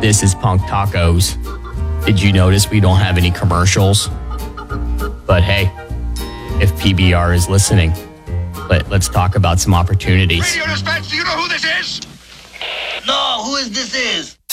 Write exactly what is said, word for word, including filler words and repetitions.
This is Punk Tacos. Did you notice we don't have any commercials? But hey, if P B R is listening, let, let's talk about some opportunities. Radio dispatch, do you know who this is? No, who is this is?